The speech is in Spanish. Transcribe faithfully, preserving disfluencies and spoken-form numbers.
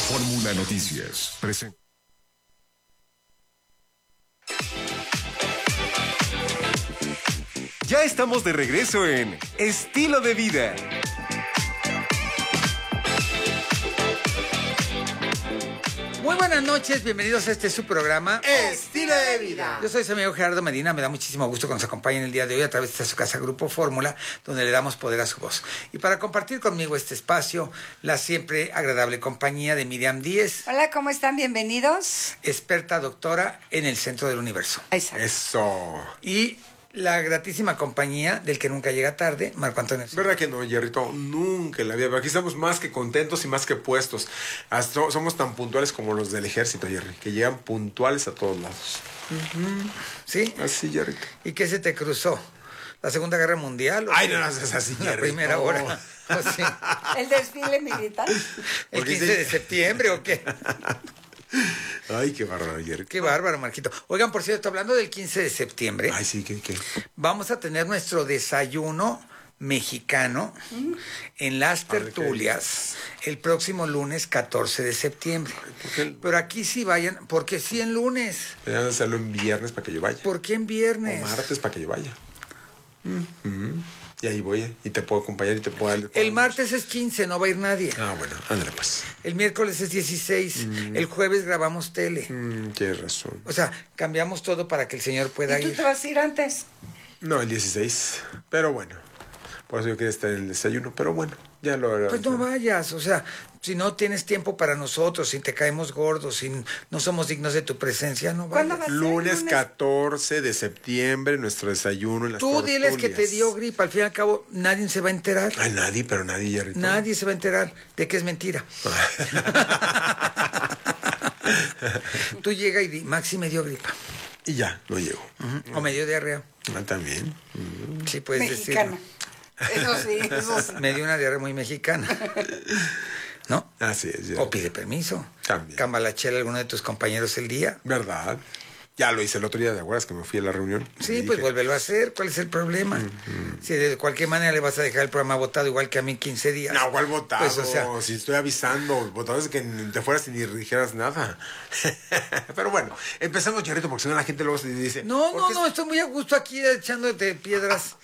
Fórmula Noticias presenta. Ya estamos de regreso en Estilo de Vida. Muy buenas noches, bienvenidos a este su programa Estilo de Vida. Yo soy su amigo Gerardo Medina, me da muchísimo gusto que nos acompañen el día de hoy a través de su casa Grupo Fórmula, donde le damos poder a su voz. Y para compartir conmigo este espacio, la siempre agradable compañía de Miriam Díez. Hola, ¿cómo están? Bienvenidos. Experta doctora en el centro del universo. Exacto. Eso. Y la gratísima compañía del que nunca llega tarde, Marco Antonio. ¿Verdad que no, Jerrito? Nunca en la vida. Pero aquí estamos más que contentos y más que puestos. Hasta somos tan puntuales como los del ejército, Jerry, que llegan puntuales a todos lados. Uh-huh. ¿Sí? Así, Jerrito. ¿Y qué se te cruzó? ¿La Segunda Guerra Mundial? ¿O Ay, qué? no, no, es así, Jerry. La primera no. hora. ¿O sí? ¿El desfile militar? ¿El quince de septiembre o qué? Ay, qué bárbaro, Jerry. Qué bárbaro, Marquito. Oigan, por cierto, hablando del quince de septiembre, Ay, sí, ¿qué, qué? vamos a tener nuestro desayuno mexicano mm. en las tertulias el próximo lunes catorce de septiembre. El... Pero aquí sí vayan, porque sí en lunes. Vayan a hacerlo en viernes para que yo vaya. ¿Por qué en viernes? O martes para que yo vaya. Mm-hmm. Y ahí voy, y te puedo acompañar y te puedo dar... El martes es quince, no va a ir nadie. Ah, bueno, ándale pues. El miércoles es dieciséis, mm. el jueves grabamos tele. Mm, tienes razón. O sea, cambiamos todo para que el señor pueda ¿Y tú ir. te vas a ir antes? No, el dieciséis, pero bueno. Por eso yo quería estar en el desayuno, pero bueno, ya lo haré. Pues no vayas, o sea, si no tienes tiempo para nosotros, si te caemos gordos, si no somos dignos de tu presencia, no vayas. ¿Cuándo va a ser? Lunes, Lunes catorce de septiembre, nuestro desayuno en las Tú tortulias. diles que te dio gripa, al fin y al cabo nadie se va a enterar. Ay, nadie, pero nadie, Jerrito. Nadie se va a enterar de que es mentira. Tú llega y di, Maxi me dio gripa. Y ya, no llego. Uh-huh. O me dio diarrea. Ah, también. Uh-huh. Sí, puedes Mexicana. decirlo. Eso sí, eso sí. Me dio una diarrea muy mexicana. ¿No? Así es. Jerry. O pide permiso. También. Cambalachela a alguno de tus compañeros el día. ¿Verdad? Ya lo hice el otro día, ¿te acuerdas que me fui a la reunión? Sí, pues vuélvelo a hacer. ¿Cuál es el problema? Uh-huh. Si de cualquier manera le vas a dejar el programa votado igual que a mí quince días. No, ¿cuál votado? Pues, o sea, si estoy avisando, votado es que te fueras y ni dijeras nada. Pero bueno, empezamos, Jerrito, porque si no la gente luego se dice... No, no, es... no, estoy muy a gusto aquí echándote piedras.